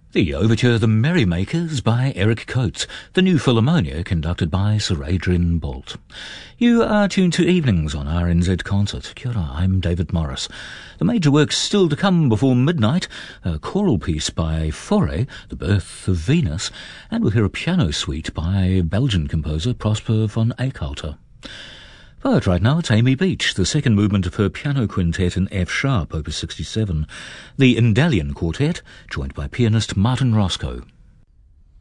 The overture The Merrymakers by Eric Coates, the New Philharmonia conducted by Sir Adrian Boult. You are tuned to Evenings on RNZ Concert. Kia ora, I'm David Morris. The major works still to come before midnight, a choral piece by Fauré, The Birth of Venus, and we'll hear a piano suite by Belgian composer Prosper van Eekhouten. But right now it's Amy Beach, the second movement of her piano quintet in F sharp, opus 67, the Indalian Quartet, joined by pianist Martin Roscoe.